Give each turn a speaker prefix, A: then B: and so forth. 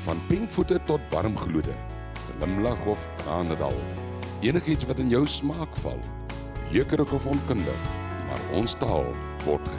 A: Van pinkvoete tot warmgloede, glimlag of tranendal, enigiets wat in jou smaak val, jeukerig of onkundig, maar ons taal word